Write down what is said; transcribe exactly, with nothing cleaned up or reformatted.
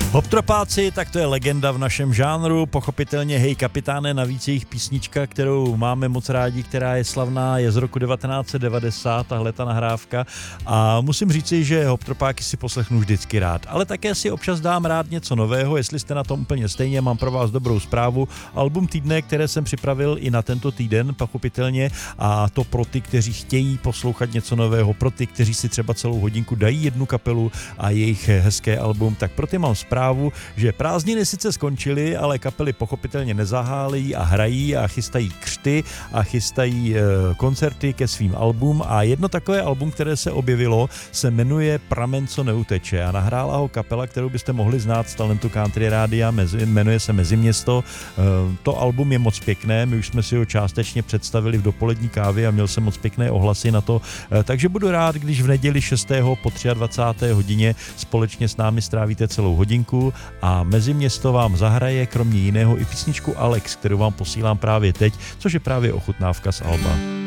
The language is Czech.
Bobtropáci, tak to je legenda v našem žánru, pochopitelně Hej kapitáne, navíc jejich písnička, kterou máme moc rádi, která je slavná, je z roku devatenáct set devadesát, tahle ta nahrávka, a musím říci, že Bobtropáky si poslechnu vždycky rád, ale také si občas dám rád něco nového, jestli jste na tom úplně stejně, mám pro vás dobrou zprávu, album týdne, které jsem připravil i na tento týden, pochopitelně, a to pro ty, kteří chtějí poslouchat něco nového, pro ty, kteří si třeba celou hodinku dají jednu kapelu a jejich hezké album, tak pro ty mám zprávu, že prázdniny sice skončily, ale kapely pochopitelně nezahálí a hrají a chystají křty a chystají e, koncerty ke svým album, a jedno takové album, které se objevilo, se jmenuje Pramen, co neuteče, a nahrála ho kapela, kterou byste mohli znát z talentu Country Rádia, mezi, jmenuje se Meziměsto. E, to album je moc pěkné, my už jsme si ho částečně představili v dopolední kávě a měl jsem moc pěkné ohlasy na to, e, takže budu rád, když v neděli šestého po dvacáté třetí hodině společně s námi strávíte celou hodinku a Meziměsto vám zahraje kromě jiného i písničku Alex, kterou vám posílám právě teď, což je právě ochutnávka z alba.